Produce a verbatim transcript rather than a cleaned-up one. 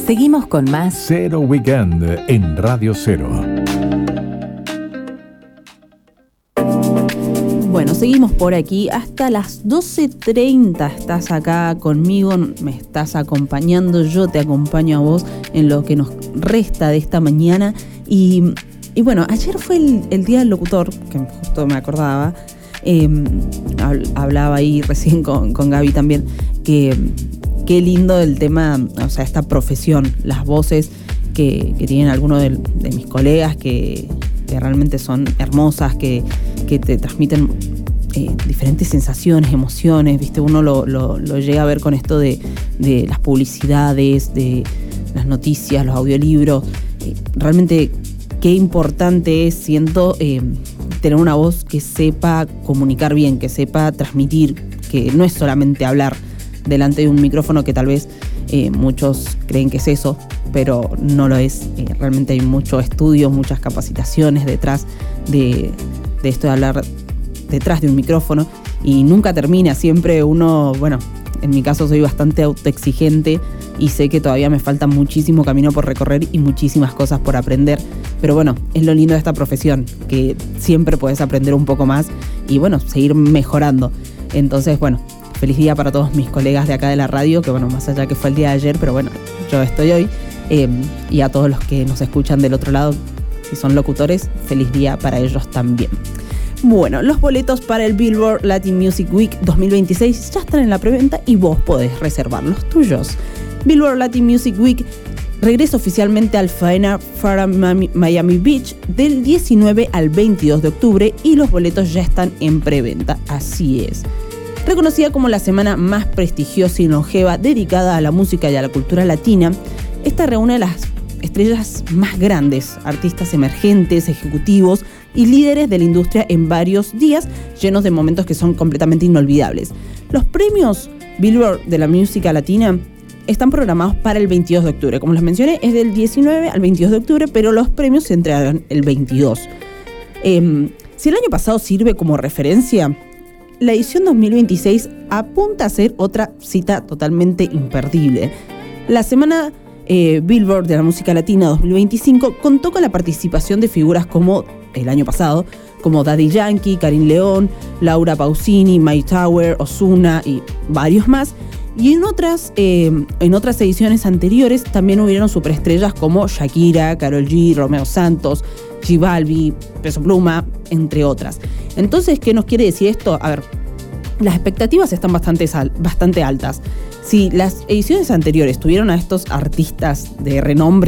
Seguimos con más Cero Weekend en Radio Cero. Bueno, seguimos por aquí hasta las doce treinta. Estás acá conmigo, me estás acompañando, yo te acompaño a vos en lo que nos resta de esta mañana. Y, y bueno, ayer fue el, el Día del Locutor, que justo me acordaba. Eh, hablaba ahí recién con, con Gaby también, que qué lindo el tema, o sea, esta profesión, las voces que, que tienen algunos de, de mis colegas que, que realmente son hermosas, que, que te transmiten eh, diferentes sensaciones, emociones, ¿viste? Uno lo, lo, lo llega a ver con esto de, de las publicidades, de las noticias, los audiolibros. Eh, realmente qué importante es, siento, eh, tener una voz que sepa comunicar bien, que sepa transmitir, que no es solamente hablar delante de un micrófono, que tal vez eh, muchos creen que es eso, pero no lo es. Eh, realmente hay mucho estudio, muchas capacitaciones detrás de, de esto de hablar detrás de un micrófono, y nunca termina. Siempre uno, bueno, en mi caso soy bastante autoexigente y sé que todavía me falta muchísimo camino por recorrer y muchísimas cosas por aprender, pero bueno, es lo lindo de esta profesión, que siempre puedes aprender un poco más y bueno, seguir mejorando. Entonces, bueno, feliz día para todos mis colegas de acá de la radio, que bueno, más allá que fue el día de ayer, pero bueno, yo estoy hoy. Eh, y a todos los que nos escuchan del otro lado, si son locutores, feliz día para ellos también. Bueno, los boletos para el Billboard Latin Music Week dos mil veintiséis ya están en la preventa y vos podés reservar los tuyos. Billboard Latin Music Week regresa oficialmente al Faena Fara Miami Beach del diecinueve al veintidós de octubre y los boletos ya están en preventa. Así es. Reconocida como la semana más prestigiosa y longeva dedicada a la música y a la cultura latina, esta reúne a las estrellas más grandes, artistas emergentes, ejecutivos y líderes de la industria en varios días llenos de momentos que son completamente inolvidables. Los premios Billboard de la música latina están programados para el veintidós de octubre. Como les mencioné, es del diecinueve al veintidós de octubre, pero los premios se entregarán el veintidós. Eh, si el año pasado sirve como referencia, la edición dos mil veintiséis apunta a ser otra cita totalmente imperdible. La semana eh, Billboard de la música latina dos mil veinticinco contó con la participación de figuras como el año pasado, como Daddy Yankee, Karim León, Laura Pausini, Mike Tower, Ozuna y varios más. Y en otras, eh, en otras ediciones anteriores también hubieron superestrellas como Shakira, Karol G, Romeo Santos, J Balvin, Peso Pluma, entre otras. Entonces, ¿qué nos quiere decir esto? A ver, las expectativas están bastante, bastante altas. Si las ediciones anteriores tuvieron a estos artistas de renombre